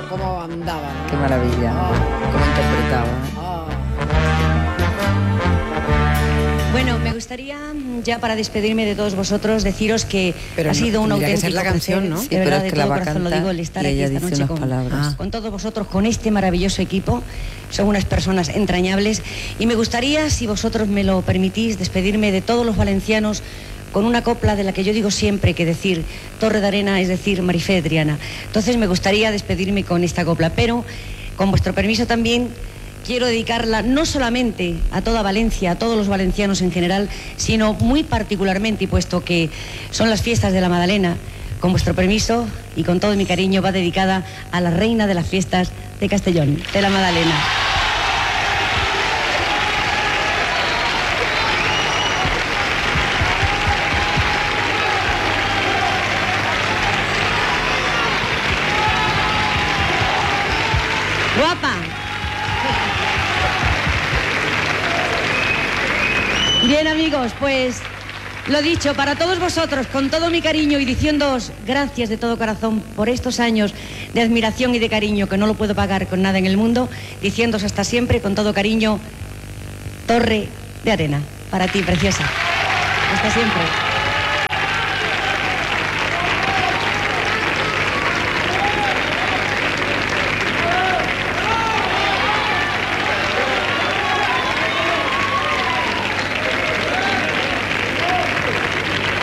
cómo andaba, ¿no? Qué maravilla, cómo interpretaba. Bueno, me gustaría, ya para despedirme de todos vosotros, deciros que pero ha sido un auténtico que ser la canción, placer, ¿no? de Sí, pero verdad, es de que la todo va a corazón lo cantar digo, el estar y aquí ella esta dice noche unas palabras. con todos vosotros, con este maravilloso equipo. Son unas personas entrañables y me gustaría, si vosotros me lo permitís, despedirme de todos los valencianos con una copla de la que yo digo siempre que decir Torre de Arena es decir Marifé de Triana. Entonces me gustaría despedirme con esta copla, pero con vuestro permiso también quiero dedicarla no solamente a toda Valencia, a todos los valencianos en general, sino muy particularmente, y puesto que son las fiestas de la Madalena, con vuestro permiso y con todo mi cariño va dedicada a la reina de las fiestas de Castellón, de la Madalena. ¡Guapa! Bien, amigos, pues lo dicho, para todos vosotros, con todo mi cariño y diciéndoos gracias de todo corazón por estos años de admiración y de cariño que no lo puedo pagar con nada en el mundo, diciéndoos hasta siempre, con todo cariño, Torre de Arena. Para ti, preciosa. Hasta siempre.